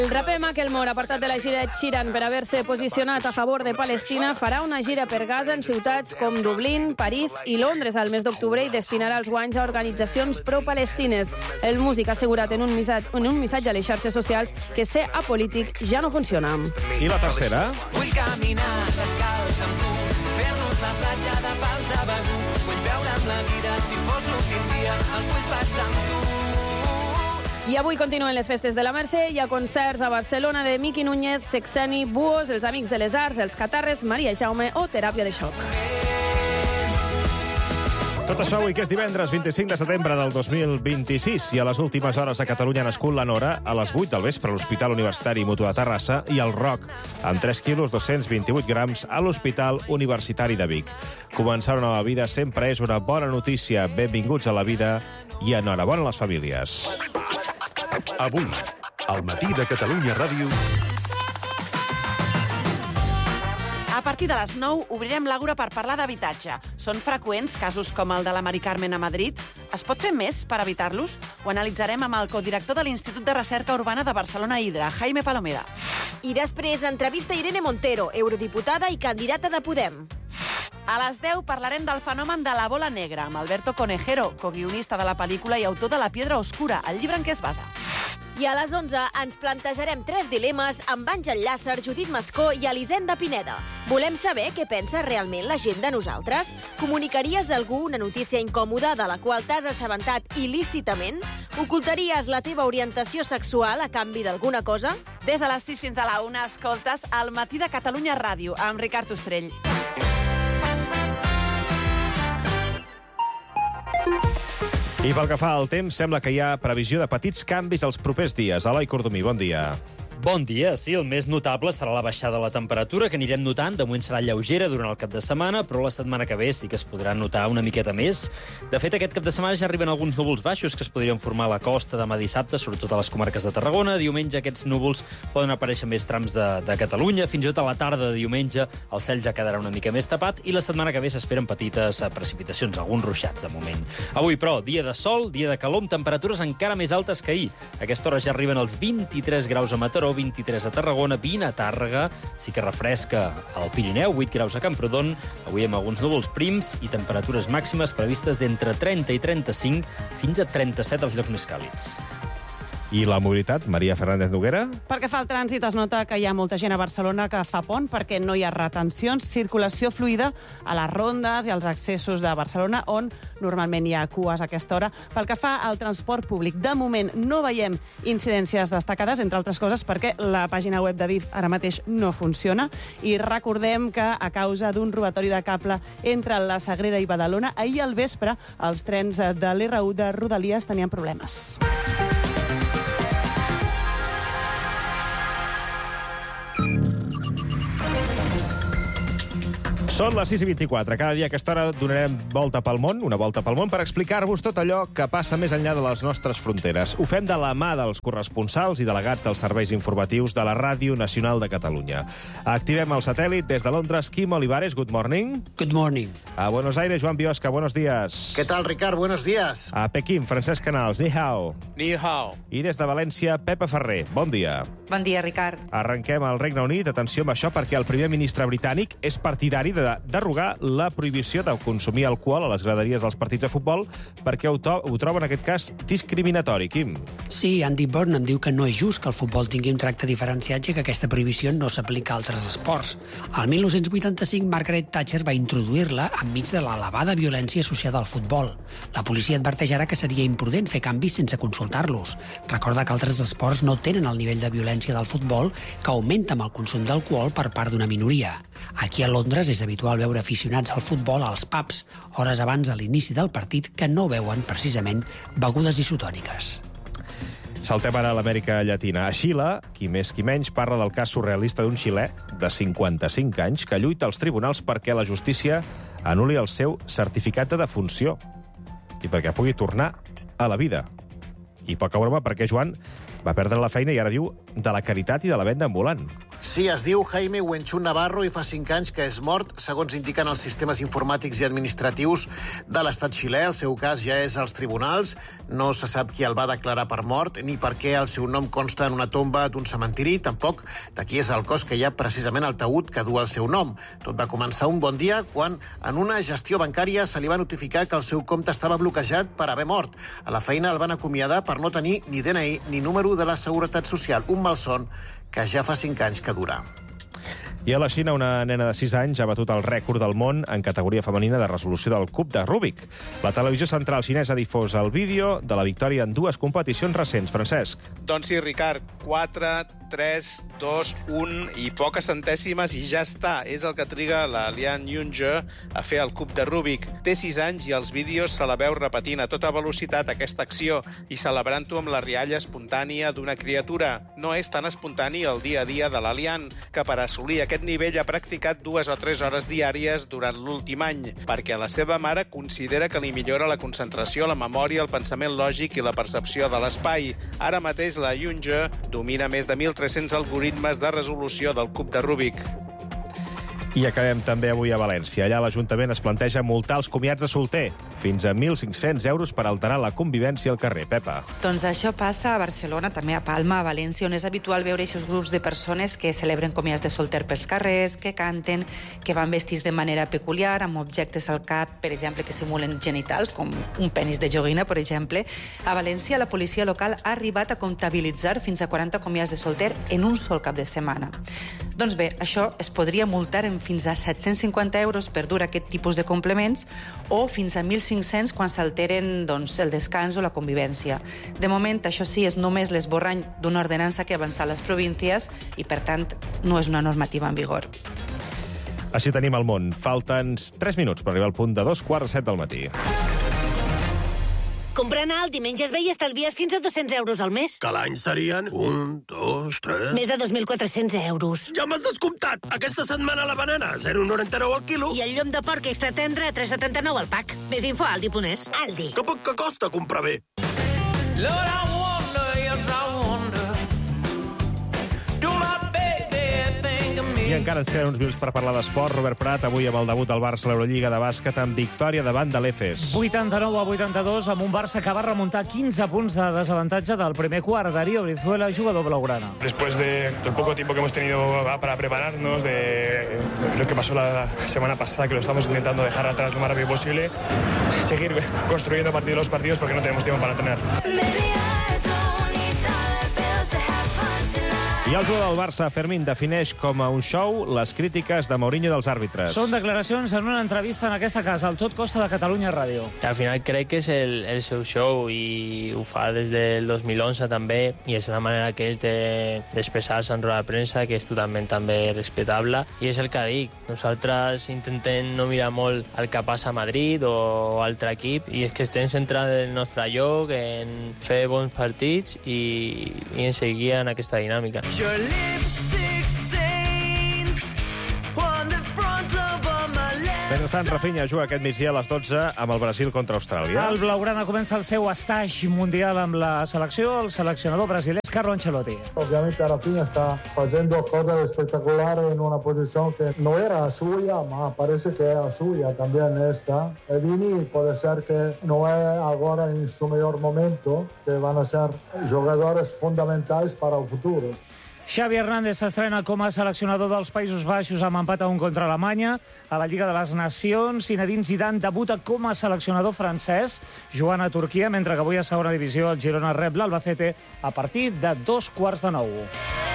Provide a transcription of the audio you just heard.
El raper Macklemore, apartat de la gira Ed Sheeran per haver-se posicionat a favor de Palestina, farà una gira per Gaza en ciutats com Dublín, París i Londres al mes d'octubre i destinarà els guanys a organitzacions pro-palestines. El músic ha assegurat en un missatge a les xarxes socials que ser apolític ja no funciona. I la tercera? Vull caminar descalç amb tu, fer-nos la platja de pals a Begur. Vull veure amb la vida si fos l'últim dia, el vull passar amb tu. I avui continuen les festes de la Mercè. Hi ha concerts a Barcelona de Miqui Núñez, Sexeni, Buos, els Amics de les Arts, els Catarres, Maria Jaume o Teràpia de Xoc. Tot això avui, que és divendres 25 de setembre del 2026, i a les últimes hores a Catalunya ha nascut la Nora a les 8 del vespre a l'Hospital Universitari Mutu de Terrassa i el Roc, amb 3 quilos 228 grams a l'Hospital Universitari de Vic. Començar una nova vida sempre és una bona notícia. Benvinguts a la vida i enhorabona a les famílies. Avui, al matí de Catalunya Ràdio. A partir de les 9 obrirem l'Àgora per parlar d'habitatge. Són freqüents casos com el de la Mari Carmen a Madrid? Es pot fer més per evitar-los? Ho analitzarem amb el codirector de l'Institut de Recerca Urbana de Barcelona Hidra, Jaime Palomeda. I després entrevista Irene Montero, eurodiputada i candidata de Podem. A les 10 parlarem del fenomen de la bola negra amb Alberto Conejero, coguionista de la pel·lícula i autor de La piedra oscura, el llibre en què es basa. I a les 11 ens plantejarem 3 dilemes amb Àngel Llàcer, Judit Mascó i Elisenda Pineda. Volem saber què pensa realment la gent de nosaltres? Comunicaries d'algú una notícia incòmoda de la qual t'has assabentat il·lícitament? Ocultaries la teva orientació sexual a canvi d'alguna cosa? Des de les 6 fins a la 1 escoltes El matí de Catalunya Ràdio amb Ricard Ostrell. I pel que fa al temps, sembla que hi ha previsió de petits canvis els propers dies. Eloi Cordomí, bon dia. Bon dia. Sí, el més notable serà la baixada de la temperatura, que anirem notant. De moment serà lleugera durant el cap de setmana, però la setmana que ve sí que es podrà notar una miqueta més. De fet, aquest cap de setmana ja arriben alguns núvols baixos que es podrien formar a la costa demà dissabte, sobretot a les comarques de Tarragona. Diumenge aquests núvols poden aparèixer més trams de Catalunya. Fins i tot a la tarda de diumenge el cel ja quedarà una mica més tapat i la setmana que ve s'esperen petites precipitacions, alguns ruixats de moment. Avui, però, dia de sol, dia de calor, amb temperatures encara més altes que ahir. A aquesta hora ja arriben els 23 graus a Mataró, 23 a Tarragona, 20 a Tàrrega, sí que refresca al Pirineu, 8 graus a Camprodon, avui amb alguns núvols prims i temperatures màximes previstes d'entre 30 i 35 fins a 37 als llocs més càlids. I la mobilitat, Maria Fernández Noguera? Perquè fa el trànsit es nota que hi ha molta gent a Barcelona que fa pont perquè no hi ha retencions, circulació fluida a les rondes i als accessos de Barcelona, on normalment hi ha cues a aquesta hora. Pel que fa al transport públic, de moment no veiem incidències destacades, entre altres coses perquè la pàgina web d'Adif ara mateix no funciona. I recordem que a causa d'un robatori de cable entre la Sagrera i Badalona, ahir al vespre els trens de l'R1 de Rodalies tenien problemes. Són les 6:24. Cada dia a aquesta hora donarem una volta pel món, per explicar-vos tot allò que passa més enllà de les nostres fronteres. Ho fem de la mà dels corresponsals i delegats dels serveis informatius de la Ràdio Nacional de Catalunya. Activem el satèl·lit des de Londres. Quim Olivares, good morning. Good morning. A Buenos Aires, Joan Biosca, buenos días. ¿Qué tal, Ricard? Buenos días. A Pequín, Francesc Canals, ni hao. Ni hao. I des de València, Pepa Ferrer, bon dia. Bon dia, Ricard. Arrenquem al Regne Unit. Atenció amb això, perquè el primer ministre britànic és partidari de derogar la prohibició de consumir alcohol a les graderies dels partits de futbol perquè ho troba en aquest cas discriminatori. Quim? Sí, Andy Burnham diu que no és just que el futbol tingui un tracte diferenciat i que aquesta prohibició no s'aplica a altres esports. Al 1985, Margaret Thatcher va introduir-la enmig de l'elevada violència associada al futbol. La policia adverteix ara que seria imprudent fer canvis sense consultar-los. Recorda que altres esports no tenen el nivell de violència del futbol, que augmenta amb el consum d'alcohol per part d'una minoria. Aquí a Londres és habitual veure aficionats al futbol als pubs, hores abans de l'inici del partit, que no veuen precisament begudes isotòniques. Saltem ara a l'Amèrica Llatina. A Xile, qui més qui menys, parla del cas surrealista d'un xilè de 55 anys que lluita als tribunals perquè la justícia anul·li el seu certificat de defunció i perquè pugui tornar a la vida. I poca broma perquè, Joan, Va perdre la feina i ara viu de la caritat i de la venda ambulant. Sí, es diu Jaime Huenchun Navarro i fa 5 anys que és mort, segons indiquen els sistemes informàtics i administratius de l'estat xilè. El seu cas ja és als tribunals. No se sap qui el va declarar per mort ni per què el seu nom consta en una tomba d'un cementiri. Tampoc de qui és el cos que hi ha precisament al taüt que du el seu nom. Tot va començar un bon dia quan en una gestió bancària se li va notificar que el seu compte estava bloquejat per haver mort. A la feina el van acomiadar per no tenir ni DNI ni número de la Seguretat Social. Un malson que ja fa 5 anys que dura. I a la Xina, una nena de 6 anys ha batut el rècord del món en categoria femenina de resolució del cub de Rubik. La televisió central xinesa ha difós el vídeo de la victòria en 2 competicions recents. Francesc. Doncs sí, Ricard, 4, 3, 2, 1 i poques centèsimes i ja està. És el que triga la Lian Yunje a fer el cub de Rubik. Té 6 anys i els vídeos se la veu repetint a tota velocitat aquesta acció i celebrant-ho amb la rialla espontània d'una criatura. No és tan espontani el dia a dia de la Lian, que per assolir aquest nivell ha practicat 2 o 3 hores diàries durant l'últim any, perquè la seva mare considera que li millora la concentració, la memòria, el pensament lògic i la percepció de l'espai. Ara mateix la Yunje domina més de 1.300 algoritmes de resolució del cub de Rubik. I acabem també avui a València. Allà l'Ajuntament es planteja multar els comiats de solter. Fins a 1.500 euros per alterar la convivència al carrer. Pepa. Doncs això passa a Barcelona, també a Palma, a València, on és habitual veure aquests grups de persones que celebren comiats de solter pels carrers, que canten, que van vestits de manera peculiar, amb objectes al cap, per exemple, que simulen genitals, com un penis de joguina, per exemple. A València, la policia local ha arribat a comptabilitzar fins a 40 comiats de solter en un sol cap de setmana. Doncs bé, això es podria multar en fins a 750 euros per dur aquest tipus de complements o fins a 1.500 quan s'alteren el descans o la convivència. De moment, això sí, és només l'esborrany d'una ordenança que ha avançat les províncies i, per tant, no és una normativa en vigor. Així tenim el món. Falten 3 minuts per arribar al punt de 2:45 del matí. Comprant alt i menges bé i estalvies fins a 200 euros al mes. Que l'any serien 1, 2, 3... Més de 2.400 euros. Ja m'has descomptat! Aquesta setmana la banana, 0,99 al quilo. I el llom de porc extra tendre a 3,79 al pack. Més info a Aldi.es. Aldi. Que poc que costa comprar bé. Lord, I wonder, yes, I wonder. Do my baby think of me? I encara ens queden uns minuts per parlar d'esport. Robert Prat, avui amb el debut del Barça a l'Eurolliga de bàsquet amb victòria davant de l'Efes. 89-82, amb un Barça que va remuntar 15 punts de desavantatge del primer quart. Darío Brizuela, jugador blaugrana. Después del poco tiempo que hemos tenido para prepararnos, de lo que pasó la semana pasada, que lo estamos intentando dejar atrás lo más rápido posible, seguir construyendo a partir de los partidos porque no tenemos tiempo para entrenar. I el jugador del Barça, Fermín, defineix com a un show les crítiques de Mourinho dels àrbitres. Són declaracions en una entrevista en aquesta casa, al Tot Costa de Catalunya Ràdio. Al final crec que és el seu show i ho fa des del 2011 també, i és la manera que ell té d'expressar-se en roda de premsa, que és totalment també respectable, i és el que dic. Nosaltres intentem no mirar molt el que passa a Madrid o altre equip, i és que estem centrats en el nostre lloc, en fer bons partits i en seguir en aquesta dinàmica. Your lipstick stains on the front of my left. Mentrestant, Rafinha juga aquest migdia a les 12 amb el Brasil contra Austràlia. El blaugrana comença el seu estatge mundial amb la selecció. El seleccionador brasiler és Carlo Ancelotti. Ovviamente Rafinha sta facendo cose spettacolari in una posizione che non era suya, ma parece che era suya también esta. E Vini puede ser que no es ahora en su mejor momento, que van a ser jugadores fundamentals para el futuro. Xavi Hernández s'estrena com a seleccionador dels Països Baixos amb empat a 1 contra Alemanya. A la Lliga de les Nacions, Zinedine Zidane debuta com a seleccionador francès jugant a Turquia, mentre que avui a segona divisió el Girona rep l'Albacete a partir de 8:45.